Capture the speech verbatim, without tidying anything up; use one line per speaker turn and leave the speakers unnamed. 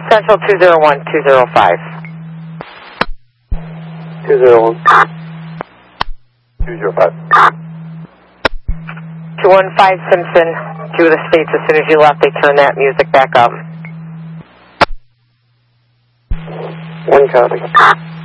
Central two zero one two zero five.
two zero one two zero five.
two one five Simpson, Judith states as soon as you left, they turned that music back up.
One copy.